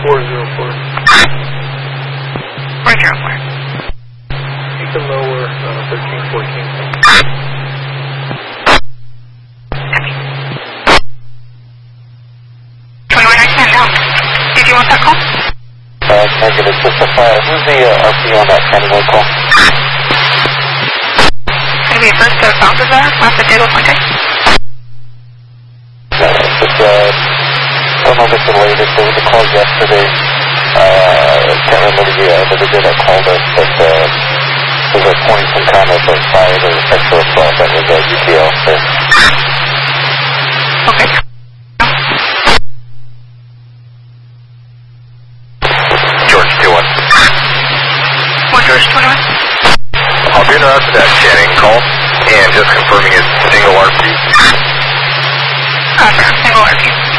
404. 404. You can lower 1314. 2119 now. Did you want that call? Negative. Just a fire. Who's the RP on that Canada call? Going to be a first to Balthazar, last at Diego Fuente. Just, I don't know if it's the latest. There was a call yesterday. I can't remember the day that called us, but was reporting some kind of fire or sexual assault that was UTL. Okay. George 21. One George 21. I'll be interrupted that Channing call and just confirming it's single RP. Single RP.